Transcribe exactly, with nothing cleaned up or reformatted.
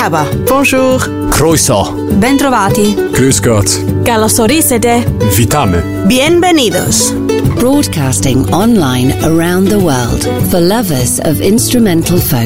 Merhaba. Bonjour. Croeso. Bentrovati. Grüß Gott. Καλώς ορίσατε. Witamy. Bienvenidos. Broadcasting online around the world for lovers of instrumental folk.